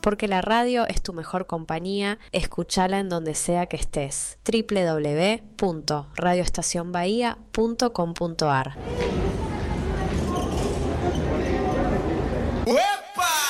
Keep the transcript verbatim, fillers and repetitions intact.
porque la radio es tu mejor compañía. Escúchala en donde sea que estés. doble u doble u doble u punto radio estación bahía punto com punto a r